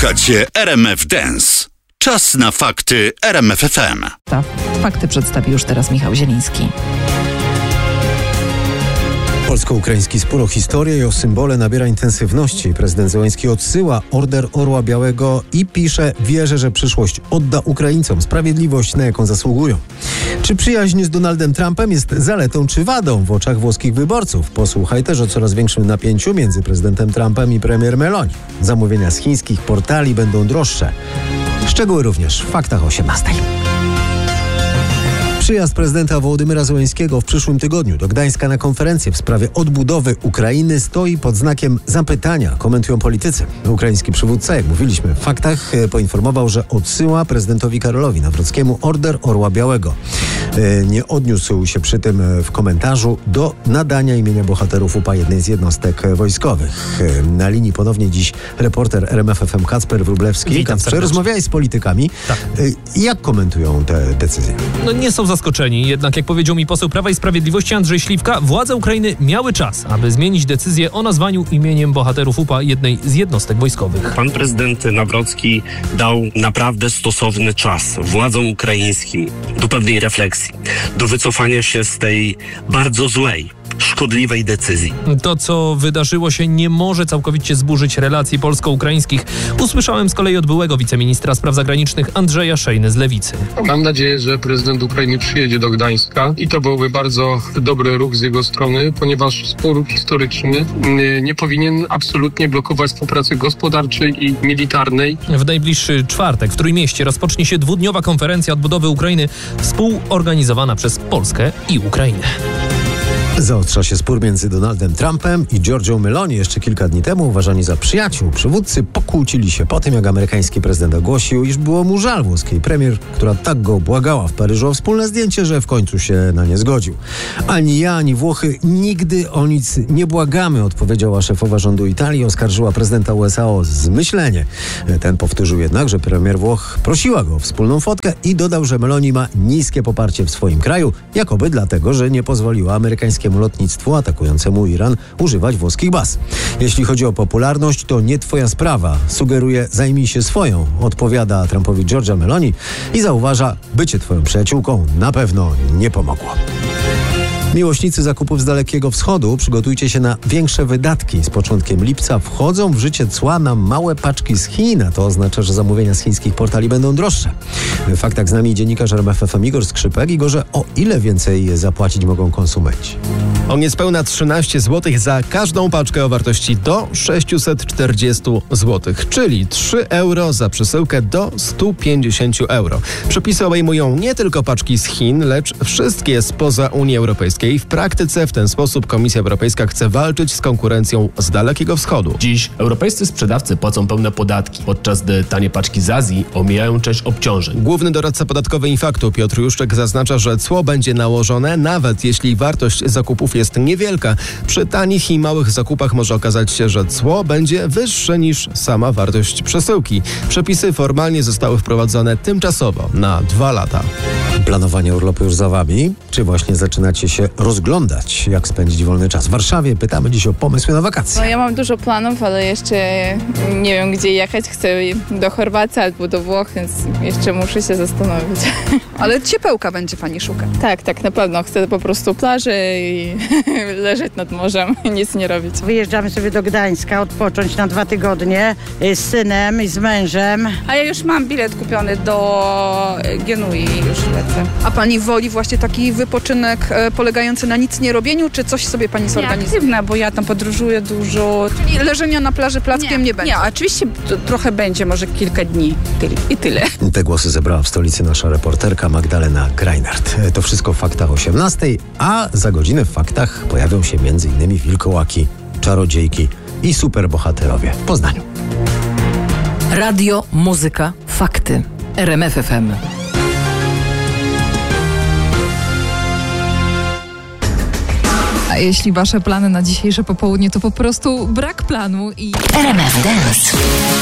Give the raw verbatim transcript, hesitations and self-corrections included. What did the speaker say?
Słuchacie R M F Dance. Czas na fakty R M F F M. Fakty przedstawi już teraz Michał Zieliński. Polsko-ukraiński spór o historię i o symbole nabiera intensywności. Prezydent Zełenski odsyła Order Orła Białego i pisze: wierzę, że przyszłość odda Ukraińcom sprawiedliwość, na jaką zasługują. Czy przyjaźń z Donaldem Trumpem jest zaletą czy wadą w oczach włoskich wyborców? Posłuchaj też o coraz większym napięciu między prezydentem Trumpem i premier Meloni. Zamówienia z chińskich portali będą droższe. Szczegóły również w faktach o osiemnastej. Przyjazd prezydenta Wołodymyra Zełenskiego w przyszłym tygodniu do Gdańska na konferencję w sprawie odbudowy Ukrainy stoi pod znakiem zapytania, komentują politycy. Ukraiński przywódca, jak mówiliśmy w faktach, poinformował, że odsyła prezydentowi Karolowi Nawrockiemu Order Orła Białego. Nie odniósł się przy tym w komentarzu do nadania imienia bohaterów U P A jednej z jednostek wojskowych. Na linii ponownie dziś reporter R M F F M Kacper Wróblewski. Witam Kacper, rozmawiałeś z politykami. Tak. Jak komentują te decyzje? No nie są zaskoczeni, jednak jak powiedział mi poseł Prawa i Sprawiedliwości Andrzej Śliwka, władze Ukrainy miały czas, aby zmienić decyzję o nazwaniu imieniem bohaterów U P A jednej z jednostek wojskowych. Pan prezydent Nawrocki dał naprawdę stosowny czas władzom ukraińskim do pewnej refleksji, do wycofania się z tej bardzo złej, szkodliwej decyzji. To, co wydarzyło się, nie może całkowicie zburzyć relacji polsko-ukraińskich. Usłyszałem z kolei od byłego wiceministra spraw zagranicznych Andrzeja Szejny z Lewicy. Mam nadzieję, że prezydent Ukrainy przyjedzie do Gdańska i to byłby bardzo dobry ruch z jego strony, ponieważ spór historyczny nie powinien absolutnie blokować współpracy gospodarczej i militarnej. W najbliższy czwartek w Trójmieście rozpocznie się dwudniowa konferencja odbudowy Ukrainy współorganizowana przez Polskę i Ukrainę. Zaostrza się spór między Donaldem Trumpem i Giorgią Meloni. Jeszcze kilka dni temu uważani za przyjaciół przywódcy pokłócili się po tym, jak amerykański prezydent ogłosił, iż było mu żal włoskiej premier, która tak go błagała w Paryżu o wspólne zdjęcie, że w końcu się na nie zgodził. Ani ja, ani Włochy nigdy o nic nie błagamy, odpowiedziała szefowa rządu Italii i oskarżyła prezydenta U S A o zmyślenie. Ten powtórzył jednak, że premier Włoch prosiła go o wspólną fotkę i dodał, że Meloni ma niskie poparcie w swoim kraju, jakoby dlatego, że nie pozwoliła amerykańskiemu lotnictwu atakującemu Iran używać włoskich baz. Jeśli chodzi o popularność, to nie twoja sprawa. Sugeruje: zajmij się swoją, odpowiada Trumpowi Giorgia Meloni i zauważa: bycie twoją przyjaciółką na pewno nie pomogło. Miłośnicy zakupów z Dalekiego Wschodu, przygotujcie się na większe wydatki. Z początkiem lipca wchodzą w życie cła na małe paczki z Chin, a to oznacza, że zamówienia z chińskich portali będą droższe. W faktach z nami dziennikarz R M F F M Igor Skrzypek. Igorze, o ile więcej zapłacić mogą konsumenci? O niespełna trzynaście złotych za każdą paczkę o wartości do sześćset czterdzieści złotych, czyli trzy euro za przesyłkę do sto pięćdziesiąt euro. Przepisy obejmują nie tylko paczki z Chin, lecz wszystkie spoza Unii Europejskiej. W praktyce w ten sposób Komisja Europejska chce walczyć z konkurencją z Dalekiego Wschodu. Dziś europejscy sprzedawcy płacą pełne podatki, podczas gdy tanie paczki z Azji omijają część obciążeń. Główny doradca podatkowy Infaktu Piotr Juszczek zaznacza, że cło będzie nałożone, nawet jeśli wartość zakupów jest niewielka. Przy tanich i małych zakupach może okazać się, że cło będzie wyższe niż sama wartość przesyłki. Przepisy formalnie zostały wprowadzone tymczasowo na dwa lata. Planowanie urlopu już za wami? Czy właśnie zaczynacie się rozglądać, jak spędzić wolny czas? W Warszawie pytamy dziś o pomysły na wakacje. No ja mam dużo planów, ale jeszcze nie wiem, gdzie jechać. Chcę do Chorwacji albo do Włoch, więc jeszcze muszę się zastanowić. Ale ciepełka będzie pani szukać. Tak, tak, na pewno. Chcę po prostu plaży i leżeć nad morzem i nic nie robić. Wyjeżdżamy sobie do Gdańska, odpocząć na dwa tygodnie z synem i z mężem. A ja już mam bilet kupiony do Genui, już lecę. A pani woli właśnie taki wypoczynek e, polegający na nic nie robieniu, czy coś sobie pani zorganizuje? Nie, aktywna, bo ja tam podróżuję dużo. Czyli leżenia na plaży plackiem nie, nie będzie? Nie, oczywiście to, trochę będzie, może kilka dni i tyle. Te głosy zebrała w stolicy nasza reporterka Magdalena Greinert. To wszystko w faktach osiemnastej, a za godzinę w faktach pojawią się między innymi wilkołaki, czarodziejki i superbohaterowie w Poznaniu. Radio, muzyka, fakty. R M F F M. A jeśli wasze plany na dzisiejsze popołudnie to po prostu brak planu i... R M F Dance.